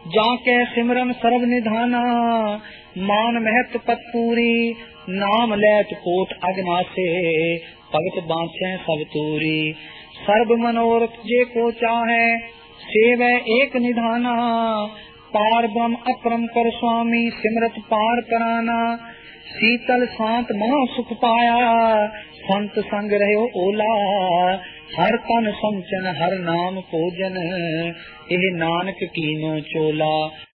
जाके सिमरन सर्व निधाना, मान महत पत पूरी, नाम लैत कोट अगनासे, भगत बांछे सब तूरी। सर्व मनोरथ जे को चाहे, सेवै एक निधाना, पार ब्रह्म अपरम कर स्वामी, सिमरत पार कराना। शीतल शांत महा सुख पाया, संत संग रहो ओला, हर तन संचन हर नाम पूजन, एह नानक कीनो चोला।